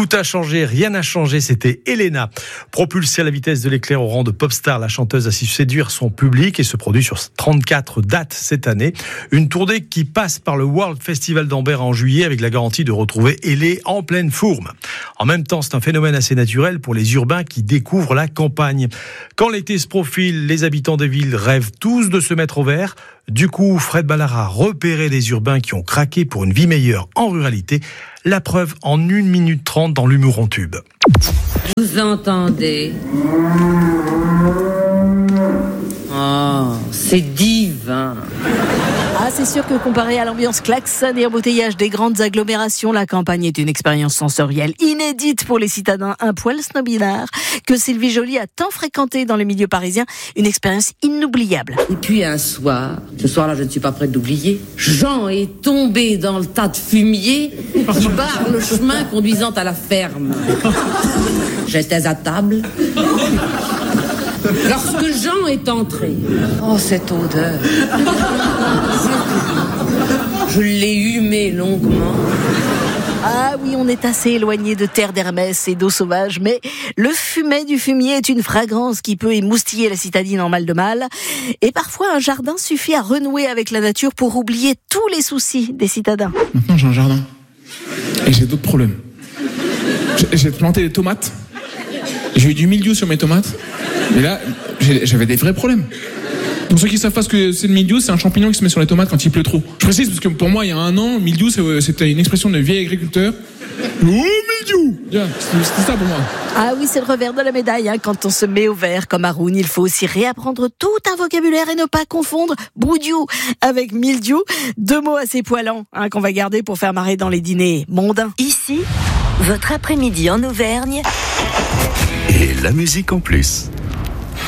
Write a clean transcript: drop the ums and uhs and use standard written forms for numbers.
Tout a changé, rien n'a changé, c'était Elena. Propulsée à la vitesse de l'éclair au rang de pop star, la chanteuse a su séduire son public et se produit sur 34 dates cette année. Une tournée qui passe par le World Festival d'Ambert en juillet avec la garantie de retrouver Elé en pleine forme. En même temps, c'est un phénomène assez naturel pour les urbains qui découvrent la campagne. Quand l'été se profile, les habitants des villes rêvent tous de se mettre au vert. Du coup, Fred Ballard a repéré des urbains qui ont craqué pour une vie meilleure en ruralité. La preuve en 1 minute 30 dans l'humour en tube. Vous entendez ? Oh, c'est divin. Ah, c'est sûr que comparé à l'ambiance klaxon et embouteillage des grandes agglomérations, la campagne est une expérience sensorielle inédite pour les citadins un poil snobinards que Sylvie Joly a tant fréquenté dans les milieux parisiens. Une expérience inoubliable. Et puis un soir, ce soir-là je ne suis pas prête d'oublier, Jean est tombé dans le tas de fumier qui barre le chemin conduisant à la ferme. J'étais à table. Lorsque Jean est entré, oh cette odeur, je l'ai humé longuement. Ah oui, on est assez éloigné de terre d'Hermès et d'eau sauvage, mais le fumet du fumier est une fragrance qui peut émoustiller la citadine en mal de mal. Et parfois, un jardin suffit à renouer avec la nature pour oublier tous les soucis des citadins. Maintenant, j'ai un jardin. Et j'ai d'autres problèmes. J'ai planté des tomates. J'ai eu du mildiou sur mes tomates. Mais là, j'avais des vrais problèmes. Pour ceux qui savent pas ce que c'est le mildiou, c'est un champignon qui se met sur les tomates quand il pleut trop. Je précise parce que pour moi, il y a 1 an, le mildiou, c'était une expression de vieil agriculteur. Oh, mildiou! C'était ça pour moi. Ah oui, c'est le revers de la médaille. Quand on se met au vert comme Haroun, il faut aussi réapprendre tout un vocabulaire et ne pas confondre broudiou avec mildiou. 2 mots assez poilants qu'on va garder pour faire marrer dans les dîners mondains. Ici, votre après-midi en Auvergne. Et la musique en plus.